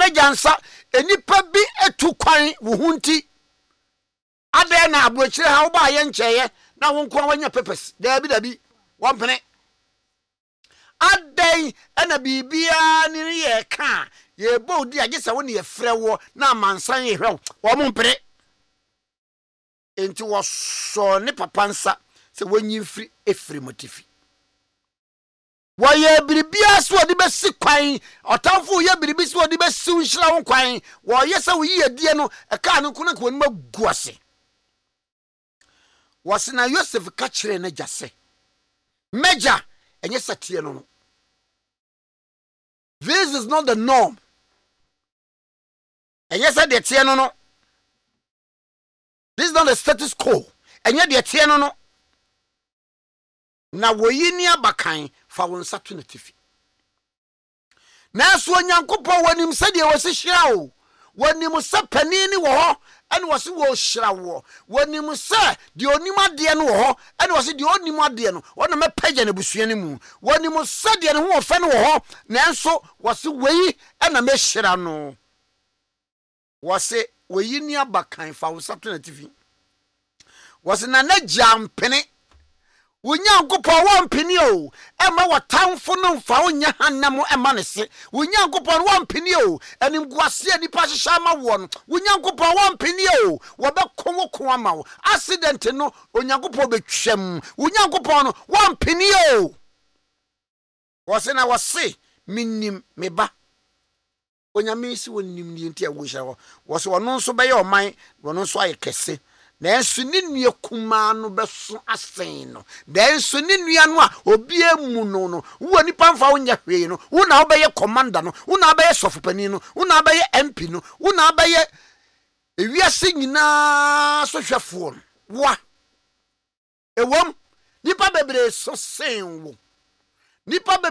jansa enipa bi etu kwan wo hunti ade na abrochire ha wo ba ye nkyeye na wo nko wanya purpose dabi won pene ade na bibia ni ye ka ye bodi agesa wo ne ye frɛ wo na mansan ye hwe wo mo mpere enti wo so ne papa nsa se wonyi firi efiri motifi wo ye biribia so odi besi kwan otamfo ye biribi so odi besi nhira wo kwan wo ye se wo yi adie no eka no kuna ko ni maguase wo se na Yosef ka kire na jase meja enye satie no. This is not the norm. Enye se de tie no. This is not the status quo. Enye de tie no. Na wo yi ni abakan fa won sato na tifi. Na so Onyankopɔn wonim se de wo se hira o. Wonim se panini wo ho ene wo se wo hira wo. Wonim se de onim ade no wo ho ene wo se de onim ade no wona mepagya na busuani mu. Wonim se de ne ho ofa no wo ho nanso wo se wei ena me hira no. Wo se wo yi ni abakan fa won sato na tifi. Wo se na jampene Onyankopɔn wampini o ema watamfo no mfa onya hanam ema ne se Onyankopɔn wampini o animguase nipa hyehya ma wo no Onyankopɔn wampini o wobɛkonwo ama wo accident no Onyankopɔn betwam Onyankopɔn no wampini o wose na wose minim meba Onyame si wonim ni enti awo hya wose wono nso bɛyɛ oman wono nso ayekese Nensu ni nua kuma no beso asen no. Nensu ni nua no a obi emu no. Wo nipa mfa wo nya hwee no. Wo na obeye commander no. Wo na obeye sofopani no. Wo na obeye MP no. Wo na obeye ewiase nyina so hwefo no. Wa. Ewom nipa bebre so sen wo. Nipa